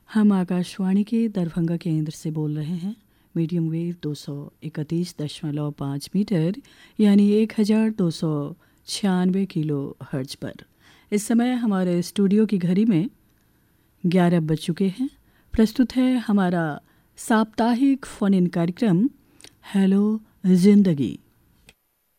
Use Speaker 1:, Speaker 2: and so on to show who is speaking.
Speaker 1: हम आकाशवाणी के दरभंगा केंद्र से बोल रहे हैं। मीडियम वेव 231.5 मीटर यानी 1296 किलो हर्ट्ज पर। इस समय हमारे स्टूडियो की घड़ी में 11 बज चुके हैं। प्रस्तुत है हमारा साप्ताहिक फोन इन कार्यक्रम हेलो जिंदगी।